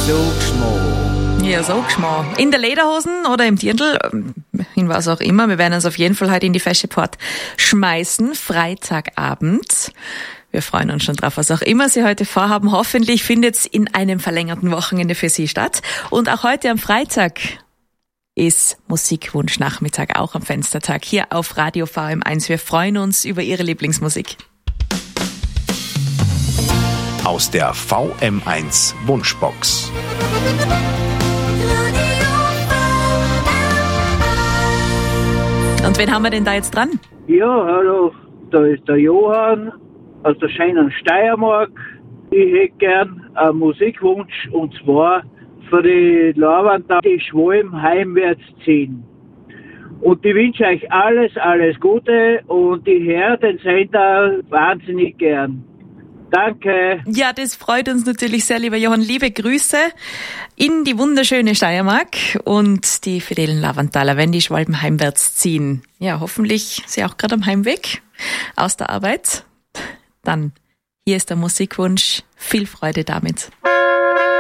So geschmack. Ja, so geschmack. In der Lederhosen oder im Dirndl, in was auch immer. Wir werden uns auf jeden Fall heute in die Fescheport schmeißen. Freitagabend. Wir freuen uns schon drauf, was auch immer Sie heute vorhaben. Hoffentlich findet es in einem verlängerten Wochenende für Sie statt. Und auch heute am Freitag ist Musikwunsch-Nachmittag, auch am Fenstertag, hier auf Radio VM1. Wir freuen uns über Ihre Lieblingsmusik. Aus der VM1 Wunschbox. Und wen haben wir denn da jetzt dran? Ja, hallo, da ist der Johann aus der schönen Steiermark. Ich hätte gern einen Musikwunsch, und zwar für die Lavanda, die Schwalm heimwärts ziehen. Und ich wünsche euch alles Gute, und ich höre den Sender wahnsinnig gern. Danke. Ja, das freut uns natürlich sehr, lieber Johann. Liebe Grüße in die wunderschöne Steiermark und die fidelen Lavandaler, wenn die Schwalben heimwärts ziehen. Ja, hoffentlich Sie auch gerade am Heimweg aus der Arbeit. Dann, hier ist der Musikwunsch. Viel Freude damit.